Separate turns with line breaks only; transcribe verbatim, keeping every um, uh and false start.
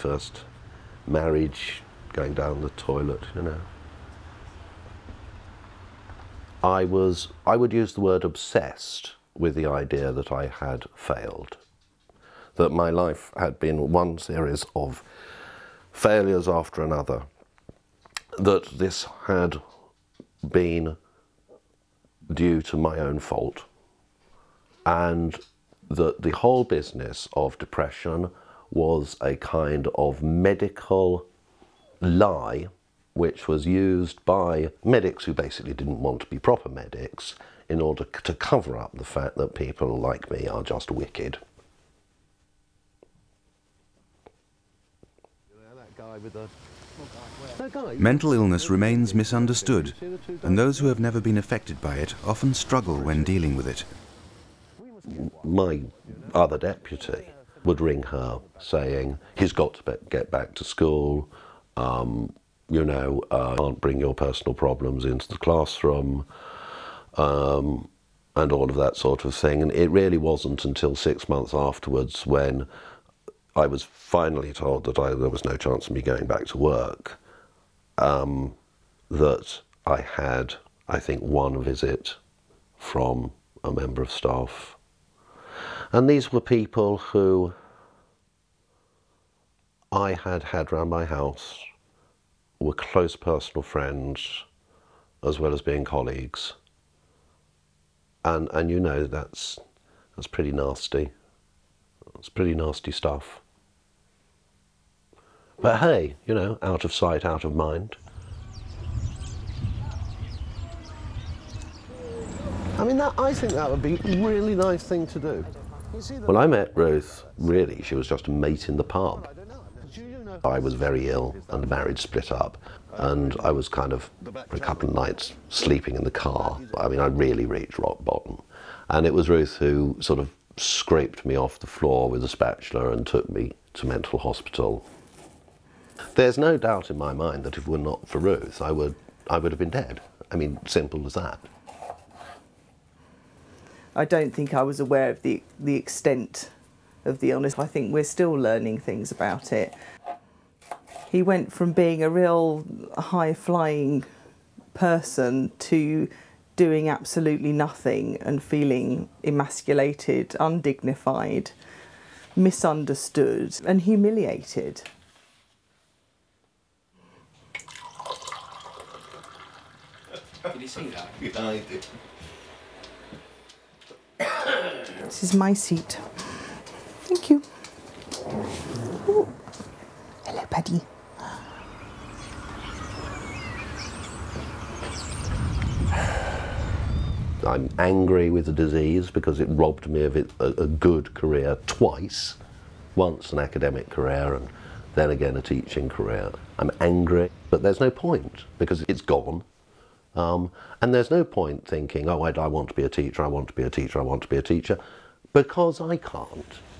first marriage, going down the toilet, you know. I was, I would use the word obsessed with the idea that I had failed. That my life had been one series of failures after another. That this had been due to my own fault. And that the whole business of depression was a kind of medical lie which was used by medics who basically didn't want to be proper medics in order to cover up the fact that people like me are just wicked.
Mental illness remains misunderstood, and those who have never been affected by it often struggle when dealing with it.
My other deputy would ring her saying, he's got to get back to school, um, you know, uh, can't bring your personal problems into the classroom, um, and all of that sort of thing. And it really wasn't until six months afterwards, when I was finally told that I, there was no chance of me going back to work, um, that I had, I think, one visit from a member of staff. And these were people who I had had round my house, were close personal friends, as well as being colleagues. And, and you know, that's, that's pretty nasty. It's pretty nasty stuff. But hey, you know, out of sight, out of mind. I mean, that, I think that would be a really nice thing to do. When I met Ruth, really, she was just a mate in the pub. I was very ill and the marriage split up, and I was kind of, for a couple of nights, sleeping in the car. I mean, I really reached rock bottom. And it was Ruth who sort of scraped me off the floor with a spatula and took me to mental hospital. There's no doubt in my mind that if it were not for Ruth, I would, I would have been dead. I mean, simple as that.
I don't think I was aware of the, the extent of the illness. I think we're still learning things about it. He went from being a real high-flying person to doing absolutely nothing and feeling emasculated, undignified, misunderstood and humiliated.
Did you see that?
Yeah, I did.
This is my seat. Thank you. Ooh. Hello, Paddy.
I'm angry with the disease because it robbed me of it, a, a good career twice. Once an academic career and then again a teaching career. I'm angry, but there's no point because it's gone. Um, and there's no point thinking, oh, I, I want to be a teacher, I want to be a teacher, I want to be a teacher, because I can't.